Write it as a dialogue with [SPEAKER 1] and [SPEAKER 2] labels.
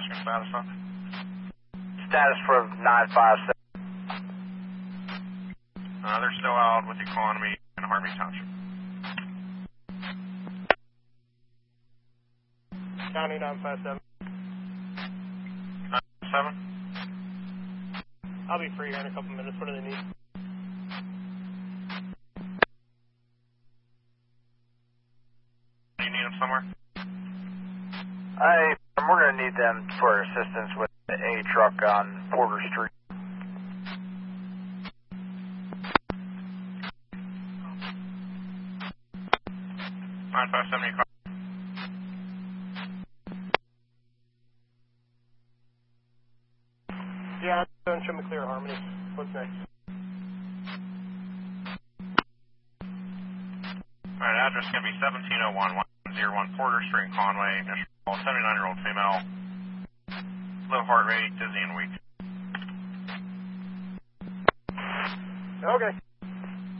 [SPEAKER 1] asking status on?
[SPEAKER 2] Status for 957.
[SPEAKER 1] They're still out with Economy in Harvey Township.
[SPEAKER 3] County 957.
[SPEAKER 1] 7?
[SPEAKER 3] I'll be free here in a couple minutes. What do they need?
[SPEAKER 1] Do you need them somewhere?
[SPEAKER 2] We're going to need them for assistance with a truck on Porter Street.
[SPEAKER 3] Yeah, don't show me clear Harmony. What's next?
[SPEAKER 1] Alright, address is going to be 1701 101 Porter Street, Conway. 79-year-old female. Low heart rate, dizzy and weak.
[SPEAKER 3] Okay.